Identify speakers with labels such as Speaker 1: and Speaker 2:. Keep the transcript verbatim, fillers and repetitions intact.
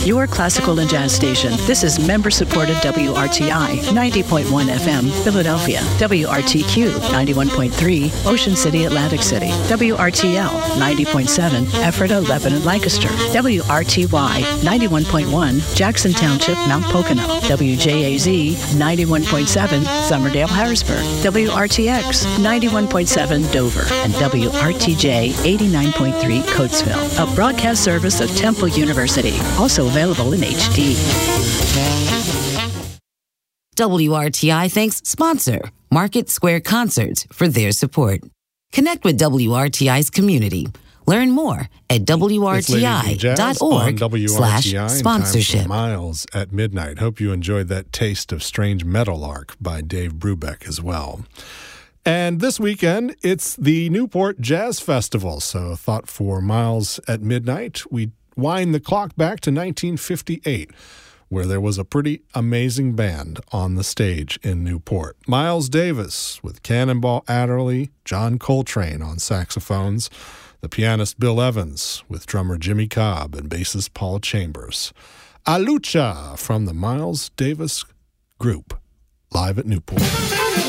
Speaker 1: your classical and jazz station. This is member-supported W R T I, ninety point one F M, Philadelphia. W R T Q, ninety-one point three, Ocean City, Atlantic City. W R T L, ninety point seven, Ephrata, Lebanon, Lancaster. W R T Y, ninety-one point one, Jackson Township, Mount Pocono. W J A Z, ninety-one point seven, Somerdale, Harrisburg. W R T X, ninety-one point seven, Dover. And W R T J, eighty-nine point three, Coatesville. A broadcast service of Temple University. Also available in H D.
Speaker 2: W R T I thanks sponsor Market Square Concerts for their support. Connect with W R T I's community. Learn more at W R T I dot org slash sponsorship.
Speaker 3: Miles at Midnight. Hope you enjoyed that taste of Strange Meadowlark by Dave Brubeck as well. And this weekend, it's the Newport Jazz Festival. So thought for Miles at Midnight, we wind the clock back to nineteen fifty-eight, where there was a pretty amazing band on the stage in Newport. Miles Davis with Cannonball Adderley, John Coltrane on saxophones, the pianist Bill Evans with drummer Jimmy Cobb and bassist Paul Chambers. A Lucha from the Miles Davis Group, live at Newport.